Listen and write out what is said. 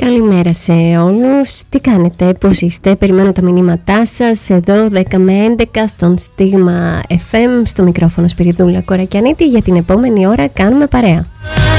Καλημέρα σε όλους. Τι κάνετε, πώς είστε? Περιμένω τα μηνύματά σας εδώ 10 με 11 στον Στίγμα FM. Στο μικρόφωνο Σπυριδούλα Κορακιανίτη. Για την επόμενη ώρα κάνουμε παρέα.